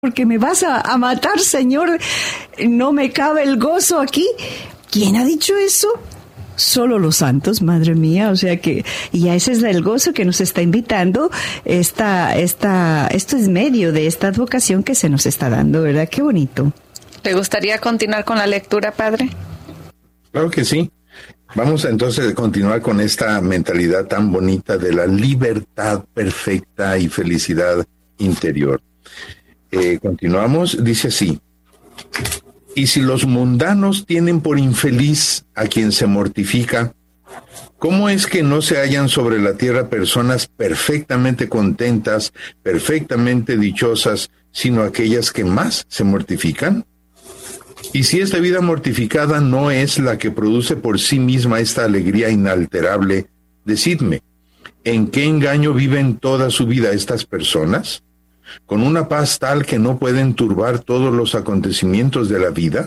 porque me vas a matar, Señor. No me cabe el gozo aquí. ¿Quién ha dicho eso? Solo los santos, madre mía. O sea que, y a ese es el gozo que nos está invitando esto es medio de esta advocación que se nos está dando, ¿verdad? Qué bonito. ¿Le gustaría continuar con la lectura, padre? Claro que sí. Vamos entonces a continuar con esta mentalidad tan bonita de la libertad perfecta y felicidad interior. Continuamos, dice así: y si los mundanos tienen por infeliz a quien se mortifica, ¿cómo es que no se hallan sobre la tierra personas perfectamente contentas, perfectamente dichosas, sino aquellas que más se mortifican? Y si esta vida mortificada no es la que produce por sí misma esta alegría inalterable, decidme, ¿en qué engaño viven toda su vida estas personas? ¿Con una paz tal que no pueden turbar todos los acontecimientos de la vida?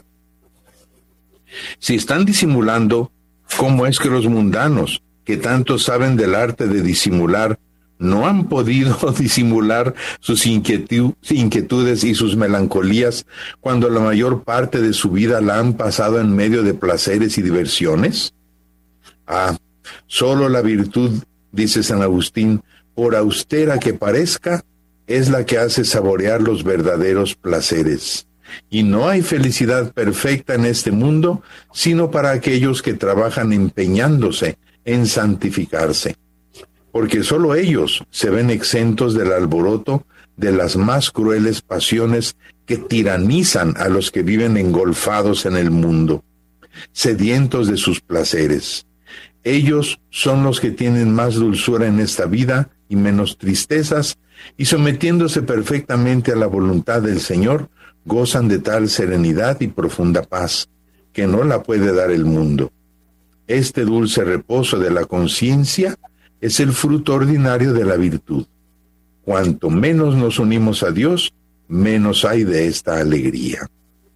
Si están disimulando, ¿cómo es que los mundanos, que tanto saben del arte de disimular, no han podido disimular sus inquietudes y sus melancolías cuando la mayor parte de su vida la han pasado en medio de placeres y diversiones? Solo la virtud, dice San Agustín, por austera que parezca, es la que hace saborear los verdaderos placeres. Y no hay felicidad perfecta en este mundo, sino para aquellos que trabajan empeñándose en santificarse. Porque solo ellos se ven exentos del alboroto de las más crueles pasiones que tiranizan a los que viven engolfados en el mundo, sedientos de sus placeres. Ellos son los que tienen más dulzura en esta vida y menos tristezas, y sometiéndose perfectamente a la voluntad del Señor, gozan de tal serenidad y profunda paz, que no la puede dar el mundo. Este dulce reposo de la conciencia es el fruto ordinario de la virtud. Cuanto menos nos unimos a Dios, menos hay de esta alegría.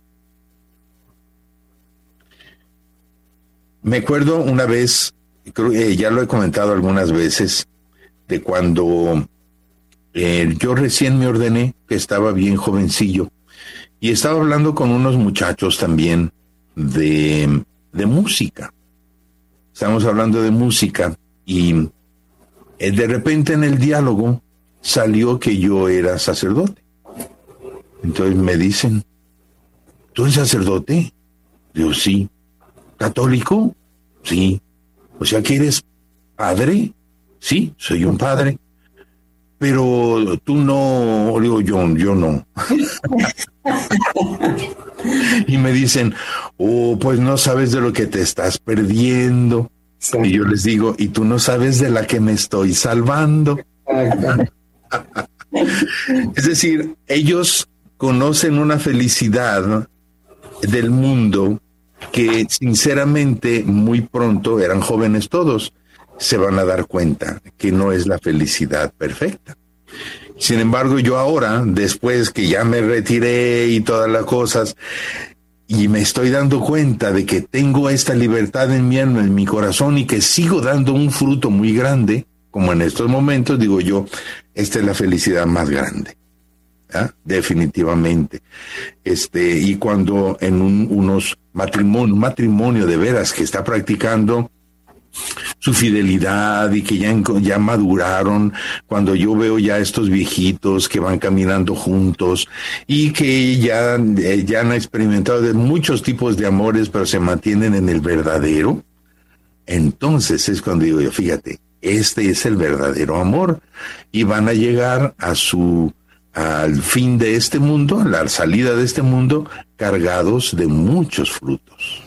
Me acuerdo una vez, ya lo he comentado algunas veces, de cuando yo recién me ordené, que estaba bien jovencillo, y estaba hablando con unos muchachos también de música. Estábamos hablando de música y de repente en el diálogo salió que yo era sacerdote. Entonces me dicen, ¿tú eres sacerdote? Digo, sí. ¿Católico? Sí. O sea que eres padre. Sí, soy un padre. Pero tú no, digo, yo no. Y me dicen, pues no sabes de lo que te estás perdiendo. Sí. Y yo les digo, y tú no sabes de la que me estoy salvando. Es decir, ellos conocen una felicidad del mundo que sinceramente muy pronto, eran jóvenes todos, se van a dar cuenta que no es la felicidad perfecta. Sin embargo, yo ahora, después que ya me retiré y todas las cosas, y me estoy dando cuenta de que tengo esta libertad en mi alma, en mi corazón, y que sigo dando un fruto muy grande, como en estos momentos, digo yo, esta es la felicidad más grande. ¿Ah? Definitivamente. Y cuando en un matrimonio de veras que está practicando su fidelidad y que ya maduraron, cuando yo veo ya estos viejitos que van caminando juntos y que ya han experimentado de muchos tipos de amores, pero se mantienen en el verdadero, entonces es cuando digo yo, fíjate, este es el verdadero amor, y van a llegar al fin de este mundo, a la salida de este mundo, cargados de muchos frutos.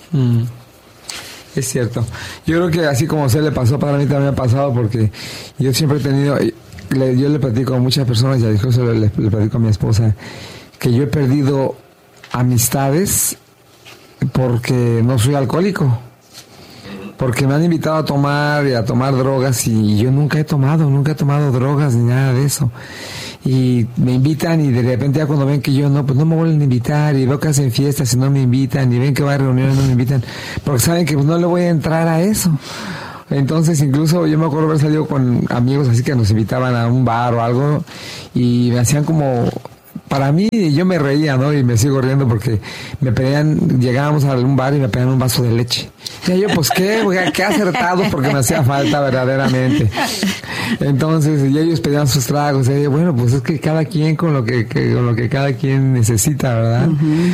Es cierto. Yo creo que así como a usted le pasó, para mí también me ha pasado, porque yo siempre he tenido, yo le platico a muchas personas, y incluso le platico a mi esposa, que yo he perdido amistades porque no soy alcohólico. Porque me han invitado a tomar drogas, y yo nunca he tomado drogas ni nada de eso. Y me invitan, y de repente ya cuando ven que yo no, pues no me vuelven a invitar, y veo que hacen fiestas y no me invitan, y ven que va a reuniones y no me invitan, porque saben que pues no le voy a entrar a eso. Entonces incluso yo me acuerdo haber salido con amigos así que nos invitaban a un bar o algo, y me hacían como para mí, yo me reía, ¿no? Y me sigo riendo porque me pedían, llegábamos a algún bar y me pedían un vaso de leche. Y yo, pues, qué acertado, porque me hacía falta verdaderamente. Entonces, y ellos pedían sus tragos. Y yo, bueno, pues es que cada quien con lo que cada quien necesita, ¿verdad?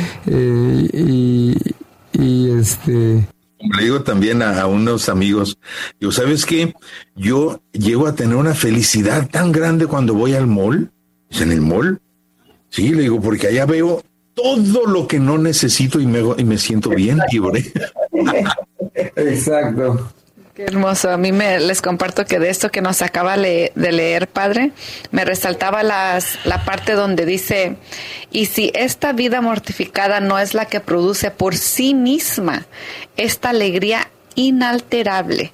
Le digo también a unos amigos, digo, ¿sabes qué? Yo llego a tener una felicidad tan grande cuando voy al mall. ¿En el mall? Sí, le digo, porque allá veo todo lo que no necesito y me siento bien libre. Exacto. Qué hermoso. A mí les comparto que de esto que nos acaba de leer, Padre, me resaltaba la parte donde dice, y si esta vida mortificada no es la que produce por sí misma esta alegría inalterable.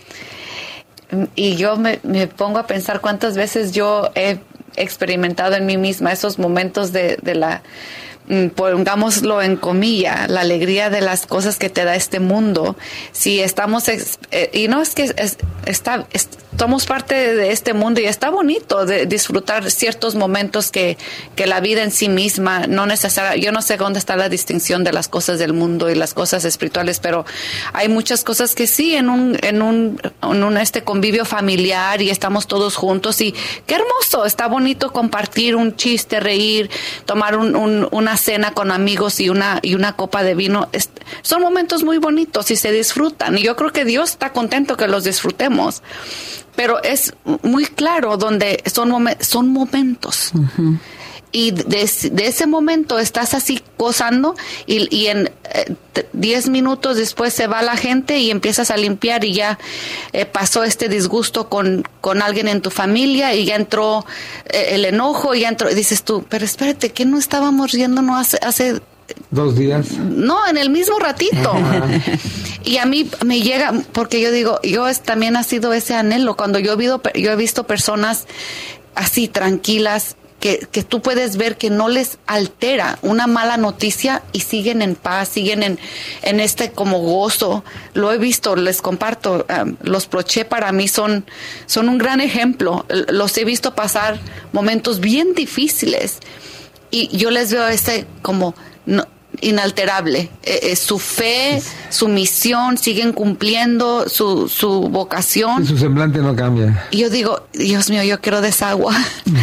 Y yo me pongo a pensar cuántas veces yo he experimentado en mí misma esos momentos de la, pongámoslo en comilla, la alegría de las cosas que te da este mundo. Si estamos, y no es que somos parte de este mundo y está bonito de disfrutar ciertos momentos que la vida en sí misma, no necesariamente, yo no sé dónde está la distinción de las cosas del mundo y las cosas espirituales, pero hay muchas cosas que sí, en un convivio familiar y estamos todos juntos y qué hermoso, está bonito compartir un chiste, reír, tomar una cena con amigos y una copa de vino. Son momentos muy bonitos y se disfrutan y yo creo que Dios está contento que los disfrutemos, pero es muy claro donde son momentos. Uh-huh. Y de ese momento estás así gozando y en 10 minutos después se va la gente y empiezas a limpiar y ya pasó este disgusto con alguien en tu familia y ya entró el enojo y ya entró, y dices tú, pero espérate, ¿qué no estábamos riéndonos hace 2 días? No, en el mismo ratito. Y a mí me llega, porque yo digo, también ha sido ese anhelo, cuando yo he visto personas así tranquilas, que tú puedes ver que no les altera una mala noticia y siguen en paz, siguen en este como gozo. Lo he visto, les comparto, los Proché para mí son un gran ejemplo. Los he visto pasar momentos bien difíciles y yo les veo como inalterable. Su fe, su misión, siguen cumpliendo su vocación. Y su semblante no cambia. Y yo digo, Dios mío, yo quiero de esa agua.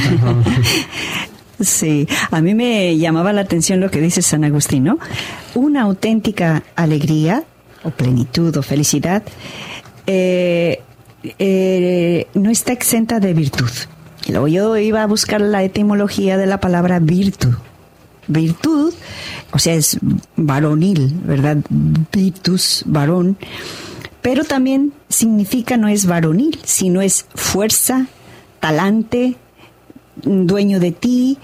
Sí, a mí me llamaba la atención lo que dice San Agustín, ¿no? Una auténtica alegría, o plenitud, o felicidad, no está exenta de virtud. Y luego yo iba a buscar la etimología de la palabra virtud. Virtud, o sea, es varonil, ¿verdad? Virtus, varón, pero también significa, no es varonil, sino es fuerza, talante, dueño de ti,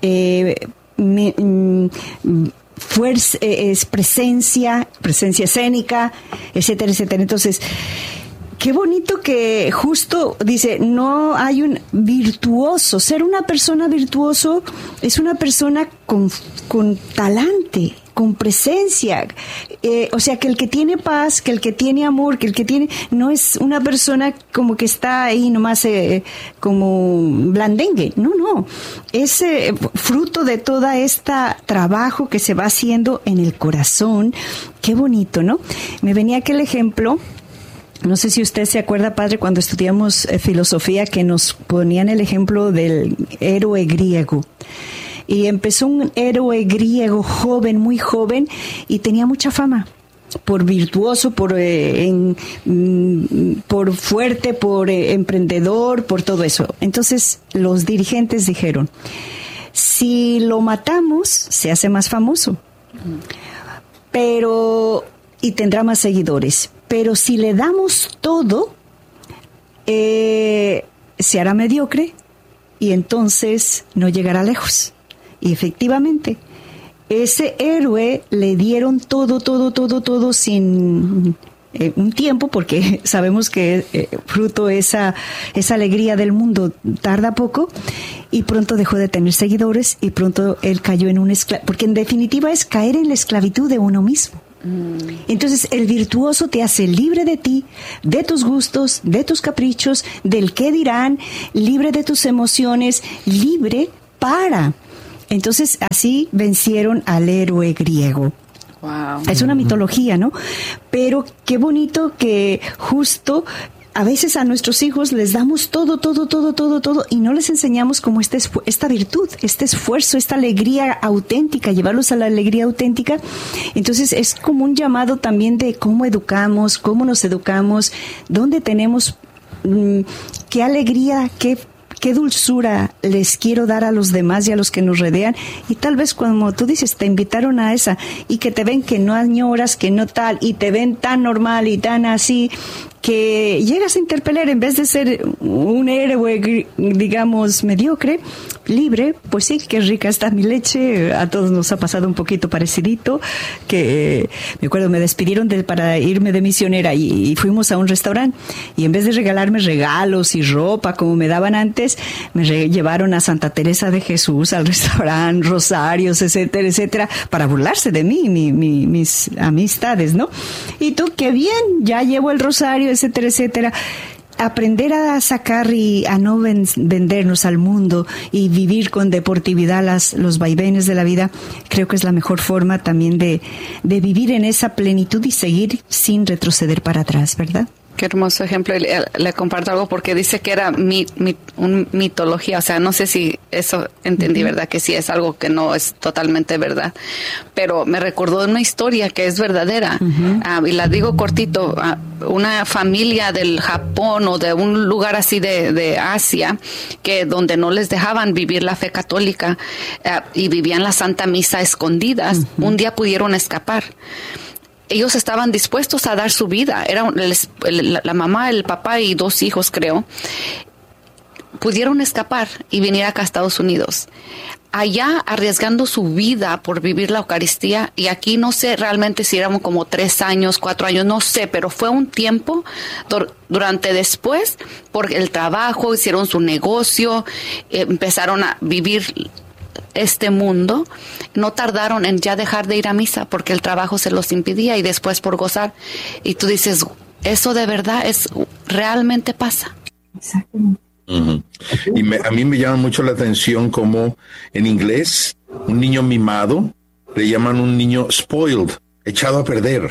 fuerza, es presencia escénica, etcétera, etcétera. Entonces, qué bonito que justo dice, no hay un virtuoso. Ser una persona virtuoso es una persona con talante, con presencia. O sea, que el que tiene paz, que el que tiene amor, que el que tiene... No es una persona como que está ahí nomás como blandengue. No. Es fruto de todo este trabajo que se va haciendo en el corazón. Qué bonito, ¿no? Me venía aquel ejemplo... No sé si usted se acuerda, padre, cuando estudiamos filosofía, que nos ponían el ejemplo del héroe griego. Y empezó un héroe griego joven, muy joven, y tenía mucha fama. Por virtuoso, por fuerte, por emprendedor, por todo eso. Entonces, los dirigentes dijeron, si lo matamos, se hace más famoso. Y tendrá más seguidores. Pero si le damos todo, se hará mediocre y entonces no llegará lejos. Y efectivamente, ese héroe le dieron todo sin un tiempo, porque sabemos que fruto esa alegría del mundo tarda poco, y pronto dejó de tener seguidores y pronto él cayó en porque en definitiva es caer en la esclavitud de uno mismo. Entonces el virtuoso te hace libre de ti, de tus gustos, de tus caprichos, del qué dirán, libre de tus emociones, libre para Entonces, así vencieron al héroe griego. Wow. Es una mitología, ¿no? Pero qué bonito que justo a veces a nuestros hijos les damos todo, y no les enseñamos como esta virtud, este esfuerzo, esta alegría auténtica, llevarlos a la alegría auténtica. Entonces es como un llamado también de cómo educamos, cómo nos educamos, dónde tenemos, qué alegría, qué dulzura les quiero dar a los demás y a los que nos rodean. Y tal vez como tú dices, te invitaron a esa y que te ven que no añoras, que no tal, y te ven tan normal y tan así, que llegas a interpelar en vez de ser un héroe, digamos, mediocre, libre. Pues sí, qué rica está mi leche. A todos nos ha pasado un poquito parecidito, que me acuerdo, me despidieron para irme de misionera y fuimos a un restaurante y en vez de regalarme regalos y ropa como me daban antes, me llevaron a Santa Teresa de Jesús al restaurante, rosarios, etcétera, etcétera, para burlarse de mí, mis amistades, ¿no? Y tú, qué bien, ya llevo el rosario, etcétera, etcétera. Aprender a sacar y a no vendernos al mundo y vivir con deportividad los vaivenes de la vida, creo que es la mejor forma también de vivir en esa plenitud y seguir sin retroceder para atrás, ¿verdad? Qué hermoso ejemplo. Le comparto algo porque dice que era mitología. O sea, no sé si eso entendí, ¿verdad? Que sí es algo que no es totalmente verdad. Pero me recordó una historia que es verdadera. Y la digo cortito. Una familia del Japón o de un lugar así de Asia, que donde no les dejaban vivir la fe católica y vivían la Santa Misa escondidas, un día pudieron escapar. Ellos estaban dispuestos a dar su vida. Era la mamá, el papá y 2 hijos, creo. Pudieron escapar y venir acá a Estados Unidos. Allá arriesgando su vida por vivir la Eucaristía. Y aquí no sé realmente si eran como 3 años, 4 años, no sé. Pero fue un tiempo durante después, por el trabajo, hicieron su negocio, empezaron a vivir este mundo. No tardaron en ya dejar de ir a misa porque el trabajo se los impidía y después por gozar. Y tú dices, eso de verdad realmente pasa. Exactamente. Y a mí me llama mucho la atención como en inglés un niño mimado le llaman un niño spoiled, echado a perder.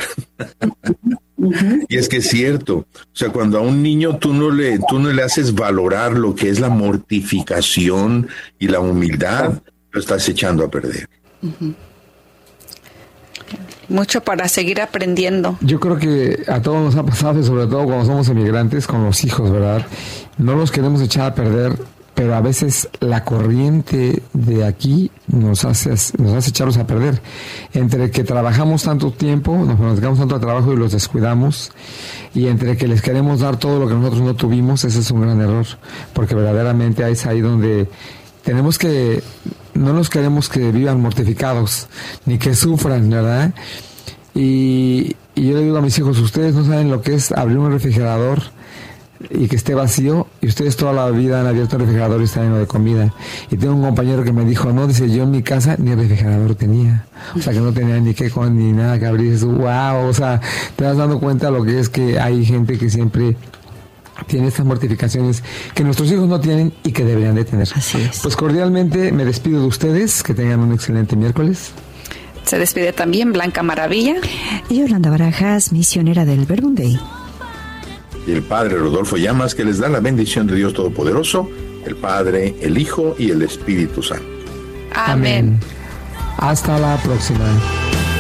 Y es que es cierto, o sea, cuando a un niño tú no le haces valorar lo que es la mortificación y la humildad, lo estás echando a perder. Mucho para seguir aprendiendo. Yo creo que a todos nos ha pasado, sobre todo cuando somos emigrantes con los hijos, ¿verdad? No los queremos echar a perder, pero a veces la corriente de aquí nos hace echarlos a perder. Entre que trabajamos tanto tiempo, nos dedicamos tanto al trabajo y los descuidamos, y entre que les queremos dar todo lo que nosotros no tuvimos, ese es un gran error, porque verdaderamente es ahí donde no los queremos que vivan mortificados, ni que sufran, ¿verdad? Y yo le digo a mis hijos, ustedes no saben lo que es abrir un refrigerador y que esté vacío, y ustedes toda la vida han abierto el refrigerador y está lleno de comida. Y tengo un compañero que me dijo, no, dice, yo en mi casa ni refrigerador tenía, o sea que no tenía ni nada que abrir. Dices, wow, o sea, te vas dando cuenta lo que es que hay gente que siempre tiene estas mortificaciones que nuestros hijos no tienen y que deberían de tener. Así es. Pues cordialmente me despido de ustedes, que tengan un excelente miércoles. Se despide también Blanca Maravilla y Yolanda Barajas, misionera del Verbum Dei. Y el Padre Rodolfo Llamas, que les da la bendición de Dios Todopoderoso, el Padre, el Hijo y el Espíritu Santo. Amén. Hasta la próxima.